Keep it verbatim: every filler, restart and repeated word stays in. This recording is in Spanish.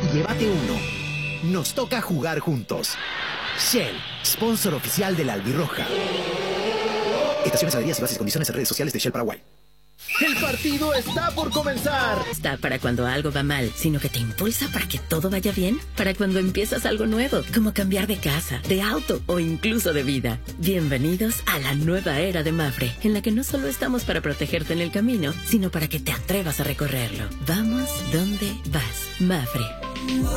llévate uno. Nos toca jugar juntos. Shell, sponsor oficial de la Albirroja. Estaciones, adherencias y bases y condiciones en redes sociales de Shell Paraguay. ¡El partido está por comenzar! Está para cuando algo va mal, sino que te impulsa para que todo vaya bien. Para cuando empiezas algo nuevo, como cambiar de casa, de auto o incluso de vida. Bienvenidos a la nueva era de Mapfre, en la que no solo estamos para protegerte en el camino, sino para que te atrevas a recorrerlo. Vamos donde vas. Mapfre.